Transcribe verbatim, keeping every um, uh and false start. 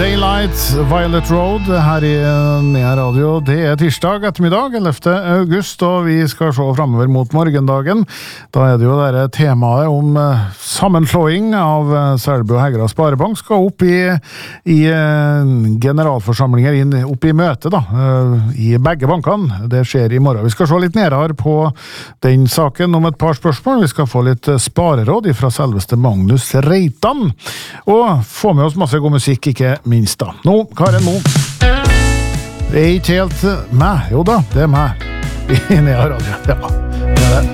Daylight, Violet Road her i Nea Radio. Det er tirsdag ettermiddag, ellevte august, og vi skal se fremover mot morgendagen. Da er det jo dette temaet om sammenslåing av Selbu og Hegra Sparebank skal opp i, i generalforsamlinger, inn, opp i møte da, i begge bankene. Det skjer i morgen. Vi skal se litt nærmere på den saken om et par spørsmål. Vi skal få litt spareråd fra selveste Magnus Reitan, og få med oss masse god musikk, ikke minst da. Nå, Karen Mo. Det er ikke helt meg. Jo da, det er meg. I Nea Radio. Ja, det er det.